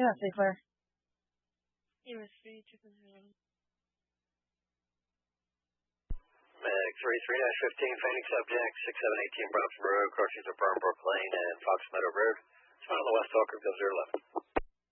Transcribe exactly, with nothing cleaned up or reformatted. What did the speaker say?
U S A Clear. U S three, triple zero. Mag three three dash fifteen, Phoenix subject, six seven eighteen Bronson Road, crossings of Burnbrook Lane and Fox Meadow Road. It's on the West Hawker, zero eleven.